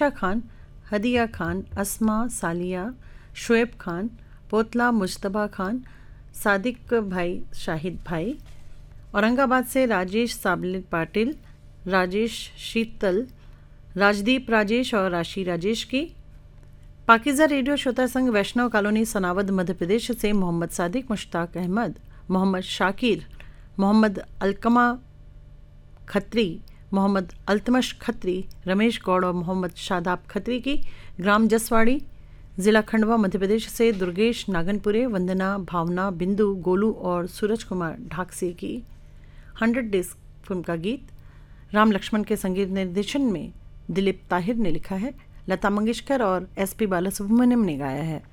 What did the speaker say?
आयशा खान, हदिया खान, अस्मा, सालिया, शुएब खान, पोतला मुजतबा खान, सादिक भाई, शाहिद भाई। औरंगाबाद से राजेश साबले पाटिल, राजेश शीतल, राजदीप राजेश और राशि राजेश की। पाकिज़ा रेडियो श्रोता संघ वैष्णव कॉलोनी सनावद मध्य प्रदेश से मोहम्मद सादिक, मुश्ताक अहमद, मोहम्मद शाकिर, मोहम्मद अलकमा खत्री, मोहम्मद अल्तमश खत्री, रमेश गौड़ और मोहम्मद शादाब खत्री की। ग्राम जसवाड़ी, ज़िला खंडवा मध्य प्रदेश से दुर्गेश नागनपुरे, वंदना, भावना, बिंदु, गोलू और सूरज कुमार ढाकसे की। 100 डेज फिल्म का गीत राम लक्ष्मण के संगीत निर्देशन में दिलीप ताहिर ने लिखा है, लता मंगेशकर और एसपी बालासुब्रमण्यम ने गाया है।